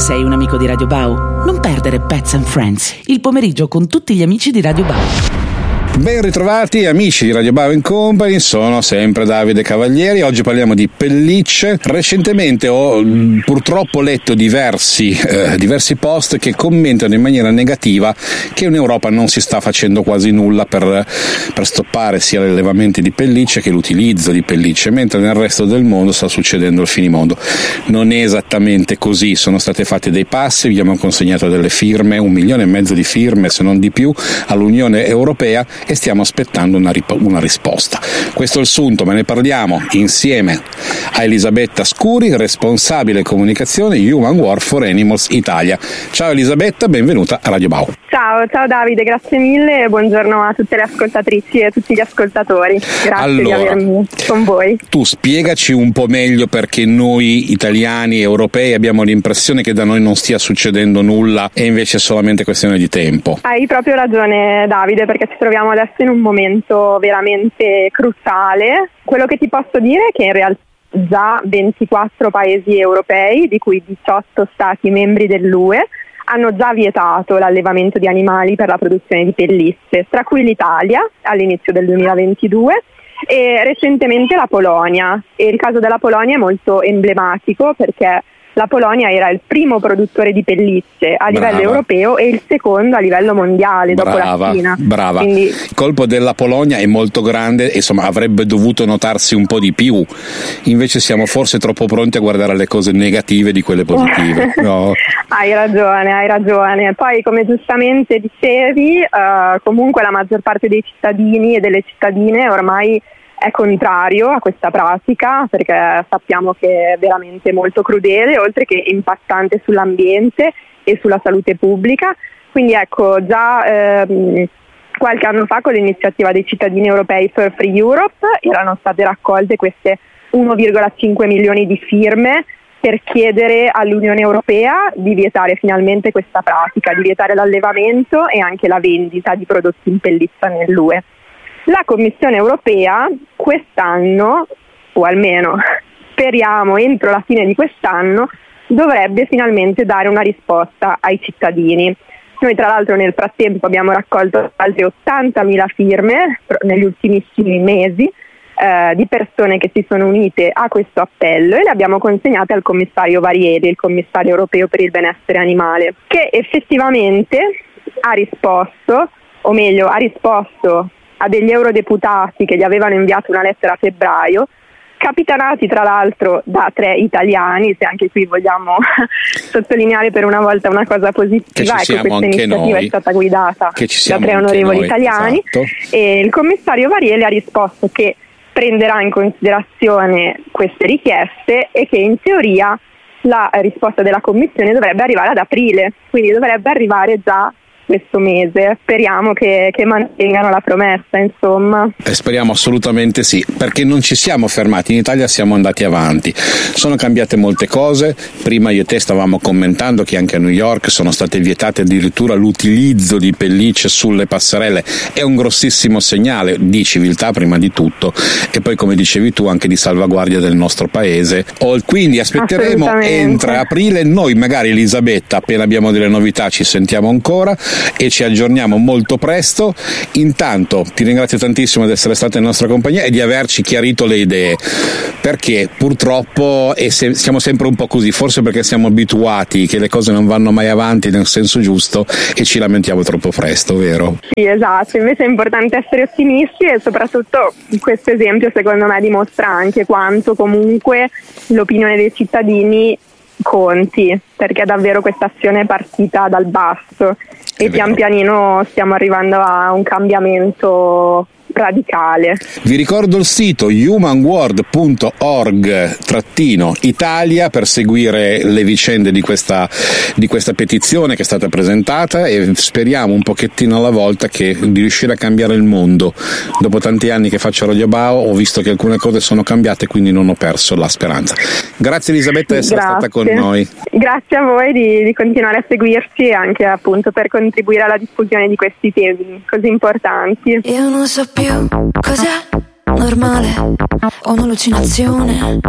Sei un amico di Radio Bau? Non perdere Pets and Friends, il pomeriggio con tutti gli amici di Radio Bau. Ben ritrovati amici di Radio Bau & Company, sono sempre Davide Cavalieri. Oggi parliamo di pellicce. Recentemente ho purtroppo letto diversi post che commentano in maniera negativa che in Europa non si sta facendo quasi nulla per stoppare sia gli allevamenti di pellicce che l'utilizzo di pellicce, mentre nel resto del mondo sta succedendo il finimondo. Non è esattamente così, sono state fatte dei passi, abbiamo consegnato delle firme, 1,5 milioni di firme se non di più all'Unione Europea, e stiamo aspettando una risposta. Questo è il sunto, ma ne parliamo insieme a Elisabetta Scuri, responsabile comunicazione Human World for Animals Italia. Ciao Elisabetta, benvenuta a Radio Bau. Ciao Davide, grazie mille e buongiorno a tutte le ascoltatrici e a tutti gli ascoltatori. Grazie di avermi con voi. Tu spiegaci un po' meglio perché noi italiani e europei abbiamo l'impressione che da noi non stia succedendo nulla e invece è solamente questione di tempo. Hai proprio ragione Davide, perché ci troviamo adesso in un momento veramente cruciale. Quello che ti posso dire è che in realtà già 24 paesi europei, di cui 18 stati membri dell'UE, hanno già vietato l'allevamento di animali per la produzione di pellicce, tra cui l'Italia all'inizio del 2022 e recentemente la Polonia. E il caso della Polonia è molto emblematico perché la Polonia era il primo produttore di pellicce a livello europeo e il secondo a livello mondiale dopo la Cina. Brava. Quindi il colpo della Polonia è molto grande e insomma avrebbe dovuto notarsi un po' di più. Invece siamo forse troppo pronti a guardare le cose negative di quelle positive. No. Hai ragione. Poi, come giustamente dicevi, comunque la maggior parte dei cittadini e delle cittadine ormai è contrario a questa pratica, perché sappiamo che è veramente molto crudele, oltre che impattante sull'ambiente e sulla salute pubblica. Quindi ecco, già qualche anno fa con l'iniziativa dei cittadini europei for Free Europe erano state raccolte queste 1,5 milioni di firme per chiedere all'Unione Europea di vietare finalmente questa pratica, di vietare l'allevamento e anche la vendita di prodotti in pelliccia nell'UE. La Commissione Europea quest'anno, o almeno speriamo entro la fine di quest'anno, dovrebbe finalmente dare una risposta ai cittadini. Noi tra l'altro nel frattempo abbiamo raccolto altre 80.000 firme negli ultimissimi mesi di persone che si sono unite a questo appello e le abbiamo consegnate al commissario Varieri, il commissario europeo per il benessere animale, che effettivamente ha risposto a degli eurodeputati che gli avevano inviato una lettera a febbraio, capitanati tra l'altro da 3 italiani, se anche qui vogliamo sottolineare per una volta una cosa positiva, ecco, questa iniziativa è stata guidata da 3 onorevoli italiani, esatto. E il commissario Varieli ha risposto che prenderà in considerazione queste richieste e che in teoria la risposta della Commissione dovrebbe arrivare ad aprile, quindi dovrebbe arrivare già questo mese. Speriamo che mantengano la promessa, insomma. Speriamo assolutamente sì, perché non ci siamo fermati, in Italia siamo andati avanti. Sono cambiate molte cose. Prima io e te stavamo commentando che anche a New York sono state vietate addirittura l'utilizzo di pellicce sulle passerelle. È un grossissimo segnale di civiltà prima di tutto e poi, come dicevi tu, anche di salvaguardia del nostro paese. Quindi aspetteremo entro aprile. Noi magari, Elisabetta, appena abbiamo delle novità ci sentiamo ancora e ci aggiorniamo molto presto. Intanto ti ringrazio tantissimo di essere stata in nostra compagnia e di averci chiarito le idee, perché purtroppo siamo sempre un po' così, forse perché siamo abituati che le cose non vanno mai avanti nel senso giusto e ci lamentiamo troppo presto, vero? Sì, esatto, invece è importante essere ottimisti e soprattutto questo esempio secondo me dimostra anche quanto comunque l'opinione dei cittadini conti, perché davvero questa azione è partita dal basso e pian pianino stiamo arrivando a un cambiamento radicale. Vi ricordo il sito humanworld.org-Italia per seguire le vicende di questa petizione che è stata presentata e speriamo un pochettino alla volta di riuscire a cambiare il mondo. Dopo tanti anni che faccio Radio Bau ho visto che alcune cose sono cambiate, quindi non ho perso la speranza. Grazie Elisabetta di essere stata con noi. Grazie a voi di continuare a seguirci e anche appunto per contribuire alla diffusione di questi temi così importanti. Io non so più cos'è normale o un'allucinazione.